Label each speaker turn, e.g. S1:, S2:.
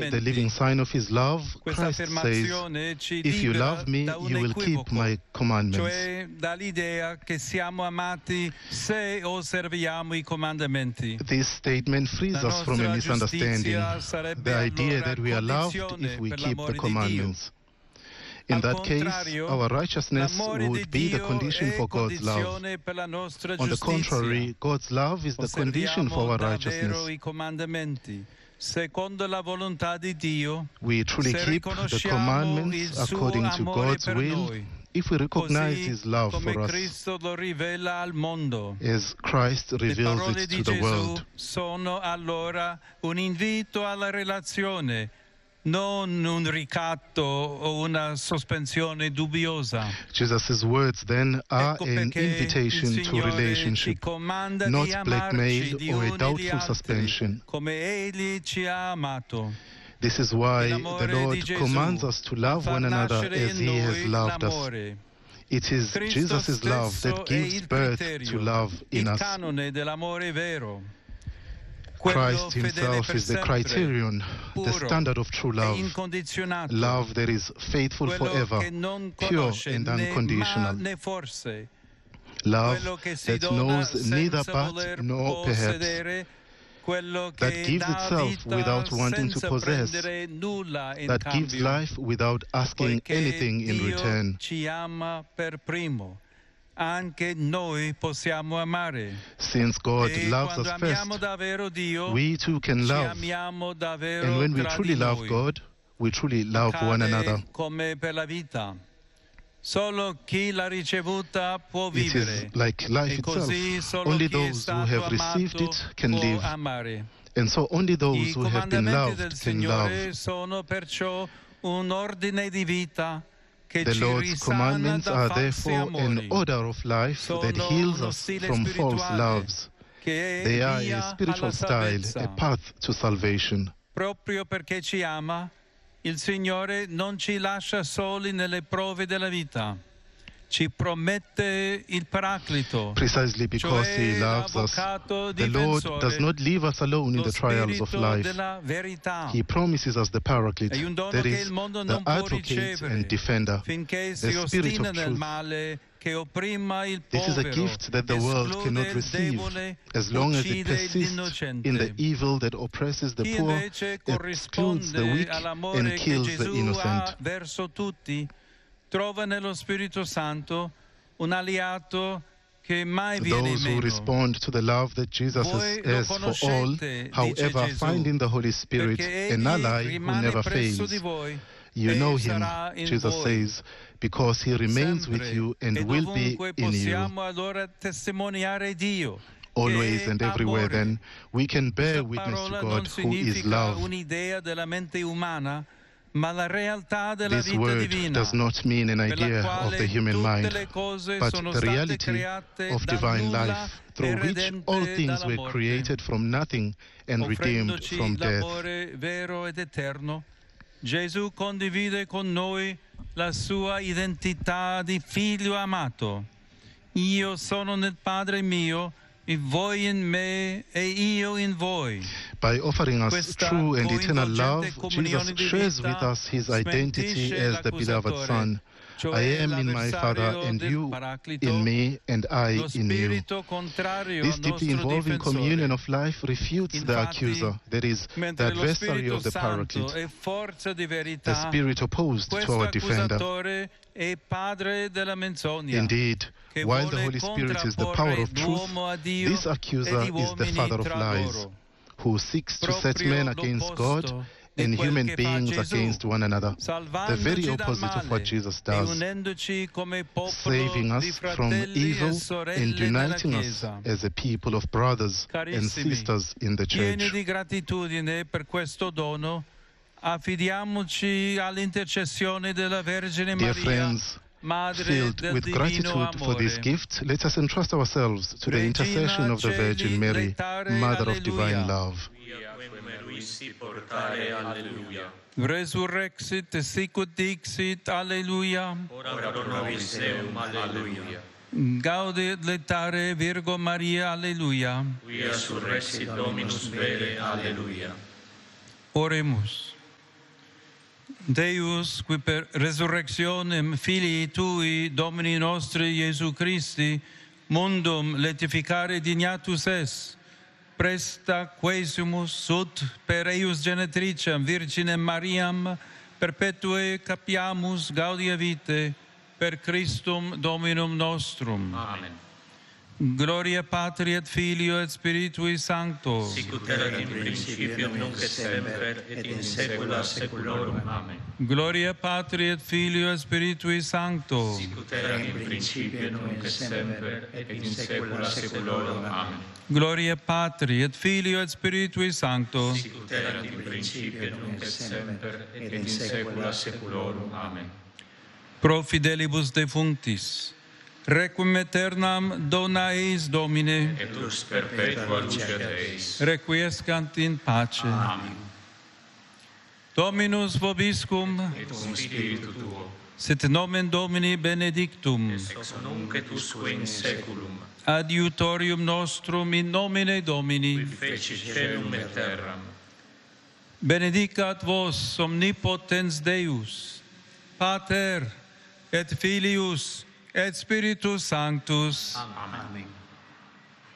S1: the living sign of his love,
S2: Questa
S1: Christ says,
S2: affermazione ci
S1: if you
S2: libera
S1: love me,
S2: da un
S1: you will keep
S2: equivoco,
S1: my commandments.
S2: cioè dall'idea che siamo amati se osserviamo i comandamenti.
S1: This statement frees
S2: La
S1: us from a
S2: nostra
S1: misunderstanding,
S2: giustizia sarebbe
S1: the idea
S2: allora
S1: that we are loved
S2: condizione
S1: if we
S2: per
S1: keep
S2: l'amore
S1: the
S2: di Dio.
S1: commandments. In
S2: Al
S1: that case,
S2: contrario,
S1: our righteousness
S2: l'amore
S1: would
S2: di
S1: be the
S2: Dio
S1: condition
S2: è
S1: for God's love.
S2: condizione per la nostra
S1: On the
S2: giustizia.
S1: contrary, God's love is the condition for
S2: Osserviamo
S1: our
S2: davvero
S1: righteousness.
S2: i comandamenti secondo la volontà di Dio.
S1: We truly
S2: Se
S1: keep the
S2: riconosciamo
S1: commandments
S2: il suo
S1: according to
S2: amore
S1: God's
S2: per
S1: will
S2: noi,
S1: if we recognize
S2: così
S1: His love
S2: come
S1: for us
S2: Cristo lo rivela al mondo.
S1: as Christ
S2: Le
S1: reveals
S2: parole
S1: it
S2: di
S1: to the
S2: Gesù
S1: world.
S2: sono allora un invito alla relazione, non un ricatto o una sospensione dubbiosa.
S1: Jesus' words then are
S2: Ecco
S1: an
S2: perché
S1: invitation
S2: il
S1: to
S2: Signore ci
S1: relationship,
S2: comanda
S1: not
S2: di amarci
S1: blackmail
S2: gli
S1: or a
S2: uni gli
S1: doubtful
S2: altri,
S1: suspension.
S2: come Egli ci ha amato.
S1: This is why the
S2: L'amore di
S1: Lord
S2: Gesù
S1: commands us to love
S2: fa
S1: one another
S2: nascere
S1: as
S2: in
S1: He has
S2: noi
S1: loved us.
S2: l'amore.
S1: It is
S2: Cristo
S1: Jesus' love
S2: stesso
S1: that
S2: è
S1: gives
S2: il
S1: birth
S2: criterio,
S1: to love in
S2: il
S1: us.
S2: canone dell'amore vero. Quello
S1: Christ
S2: fedele
S1: Himself
S2: per
S1: is the
S2: sempre,
S1: criterion, the
S2: puro
S1: standard of true
S2: e
S1: love.
S2: incondizionato,
S1: Love that is faithful
S2: quello
S1: forever,
S2: che non
S1: pure
S2: conosce
S1: and
S2: né ma
S1: unconditional.
S2: né forse,
S1: Love
S2: quello che si
S1: that
S2: dona
S1: knows neither
S2: senza
S1: but
S2: voler
S1: nor perhaps,
S2: possedere, quello
S1: that
S2: che
S1: gives
S2: dà
S1: itself
S2: vita
S1: without wanting to
S2: senza
S1: possess,
S2: prendere nulla in
S1: that gives
S2: cambio,
S1: life without asking
S2: poiché
S1: anything in
S2: Dio
S1: return.
S2: ci ama per primo. Anche noi possiamo amare.
S1: Since God
S2: E
S1: loves
S2: quando
S1: us
S2: amiamo
S1: first,
S2: davvero Dio,
S1: we too can
S2: ci
S1: love.
S2: amiamo davvero
S1: And when we
S2: tra
S1: truly
S2: di
S1: love
S2: noi.
S1: God, we truly love one
S2: Accade
S1: another.
S2: come per la vita. Solo chi l'ha ricevuta può
S1: It
S2: vivere.
S1: is like life
S2: E così
S1: itself.
S2: solo
S1: Only
S2: chi è
S1: those who
S2: stato
S1: have received
S2: amato
S1: it can
S2: può
S1: live.
S2: amare.
S1: And so only those
S2: I
S1: who have been
S2: comandamenti del
S1: loved can love.
S2: Signore sono perciò un ordine di vita che
S1: The
S2: ci
S1: Lord's
S2: risana
S1: commandments
S2: da
S1: are
S2: falsi
S1: therefore an
S2: amori.
S1: order of life that
S2: Sono
S1: heals
S2: uno
S1: us
S2: stile
S1: from false
S2: spirituale
S1: loves.
S2: che è
S1: They are
S2: via
S1: a spiritual
S2: alla
S1: style,
S2: salvezza.
S1: a path to salvation.
S2: Proprio perché ci ama, il Signore non ci lascia soli nelle prove della vita. Ci promette il Paraclito,
S1: Precisely because
S2: cioè
S1: He loves us,
S2: l'avvocato
S1: the Lord
S2: difensore,
S1: does not leave us alone in
S2: lo
S1: the trials of
S2: Spirito
S1: life.
S2: della verità.
S1: He promises us the Paraclete,
S2: È un dono
S1: that
S2: che
S1: is,
S2: il mondo
S1: the
S2: non può
S1: advocate
S2: ricevere
S1: and defender,
S2: finché
S1: the
S2: si
S1: Spirit
S2: ostina
S1: of
S2: nel
S1: truth.
S2: male che opprima il
S1: This is a
S2: povero,
S1: gift that the world
S2: esclude
S1: cannot
S2: il
S1: receive
S2: debole,
S1: as long as it
S2: uccide
S1: persists
S2: l'innocente.
S1: in the evil that oppresses the
S2: Chi
S1: poor,
S2: invece
S1: excludes the
S2: corrisponde
S1: weak,
S2: all'amore
S1: and
S2: che
S1: kills the
S2: Gesù
S1: innocent.
S2: ha verso tutti, trova nello Spirito Santo un alleato che mai viene
S1: Those who
S2: meno.
S1: respond to the love that Jesus
S2: Voi lo
S1: has for all,
S2: conoscete, dice
S1: however,
S2: Gesù,
S1: find in the Holy Spirit
S2: perché
S1: an
S2: Egli
S1: ally who
S2: rimane
S1: never
S2: presso
S1: fails.
S2: di voi
S1: You
S2: e
S1: know Him,
S2: sarà in
S1: Jesus
S2: voi.
S1: says, because He remains with
S2: Sempre
S1: you and
S2: e
S1: will be
S2: dovunque
S1: in you.
S2: possiamo allora testimoniare Dio.
S1: Always
S2: che
S1: and
S2: è
S1: everywhere,
S2: amore.
S1: then, we can bear
S2: Questa
S1: witness to
S2: parola
S1: God
S2: non
S1: who is
S2: significa
S1: love.
S2: un'idea della mente umana, ma la realtà della
S1: This
S2: vita
S1: word
S2: divina,
S1: does not mean an
S2: per la
S1: idea of
S2: quale
S1: the human
S2: tutte
S1: mind,
S2: le cose
S1: but
S2: sono
S1: the
S2: state
S1: reality
S2: create
S1: of
S2: dal
S1: divine
S2: nulla
S1: life,
S2: e
S1: through which
S2: redente
S1: all things
S2: dalla
S1: were
S2: morte,
S1: created from nothing and redeemed
S2: offrendoci
S1: from death.
S2: l'amore vero ed eterno. Gesù condivide con noi la sua identità di figlio amato. Io sono nel Padre mio, e voi in me e io in voi.
S1: By offering us
S2: Questa
S1: true and eternal love,
S2: coinvolgente comunione
S1: Jesus
S2: di
S1: shares
S2: vita
S1: with us His identity
S2: smentisce
S1: as the beloved
S2: l'accusatore,
S1: Son.
S2: cioè
S1: I am in my Father
S2: l'avversario
S1: and
S2: del
S1: you
S2: Paraclito,
S1: in me and I
S2: lo
S1: in you.
S2: spirito contrario
S1: This
S2: al
S1: deeply
S2: nostro
S1: involving
S2: difensore.
S1: communion of life refutes the
S2: Infatti,
S1: accuser, that is, the
S2: mentre lo
S1: adversary
S2: Spirito
S1: of the
S2: Santo
S1: Paraclete,
S2: è forza di
S1: the
S2: verità,
S1: spirit opposed to
S2: questo
S1: our defender.
S2: accusatore è padre della menzogna,
S1: Indeed,
S2: che
S1: while the
S2: vuole
S1: Holy Spirit is the power of truth,
S2: l'uomo a Dio
S1: this
S2: e
S1: accuser
S2: gli
S1: is the
S2: uomini
S1: father of
S2: tra
S1: lies,
S2: loro.
S1: who seeks to set
S2: Proprio
S1: men against God
S2: l'opposto è
S1: and
S2: quel
S1: human
S2: che fa
S1: beings
S2: Gesù,
S1: against one another. The
S2: salvandoci
S1: very
S2: dal
S1: opposite of what
S2: male
S1: Jesus
S2: e
S1: does,
S2: unendoci come popolo
S1: saving
S2: di
S1: us from
S2: fratelli
S1: evil
S2: e
S1: and
S2: sorelle nella
S1: uniting us
S2: Chiesa.
S1: as a people of brothers and
S2: Carissimi,
S1: sisters in the
S2: pieni
S1: church.
S2: di gratitudine per questo dono, affidiamoci all'intercessione della Vergine
S1: Dear
S2: Maria,
S1: friends,
S2: Madre
S1: filled
S2: del
S1: with
S2: Divino
S1: gratitude for this
S2: Amore.
S1: gift, let us entrust ourselves to the
S2: Regina
S1: intercession of the Virgin
S2: Caeli,
S1: Mary,
S2: letare,
S1: Mother of
S2: alleluia.
S1: divine love.
S3: Portare, alleluia.
S2: Resurrexit, sicut dixit, alleluia.
S3: Ora pro nobis Deum, alleluia.
S2: Gaude et letare, Virgo Maria, alleluia.
S3: Quia surrexit Dominus vere, alleluia.
S2: Oremus. Deus, qui per resurrectionem Filii Tui, Domini nostri Iesu Christi, mundum letificare dignatus es, presta quesimus sut per eius genetriciam Virginem Mariam, perpetue capiamus gaudia vitae, per Christum Dominum nostrum.
S3: Amen.
S2: Gloria Patri et Filio et Spiritui Sancto.
S3: Sicut erat in principio, nunc et semper, et in saecula saeculorum. Amen.
S2: Gloria Patri et Filio et Spiritui Sancto.
S3: Sicut erat in principio, nunc et semper, et in saecula saeculorum. Amen.
S2: Gloria Patri et Filio et Spiritui Sancto.
S3: Sicut erat in principio, nunc et semper, et in saecula saeculorum. Amen.
S2: Pro fidelibus defunctis, requiem aeternam dona eis Domine,
S3: Et lux perpetua luceat eis.
S2: requiescant in pace.
S3: Amen.
S2: Dominus vobiscum,
S3: Et cum spiritu tuo,
S2: sit nomen Domini benedictum,
S3: ex nunc et usque in saeculum,
S2: adiutorium nostrum in nomine Domini,
S3: qui feci caelum et terram.
S2: benedicat vos omnipotens Deus, Pater et Filius et Spiritus Sanctus.
S3: Amen.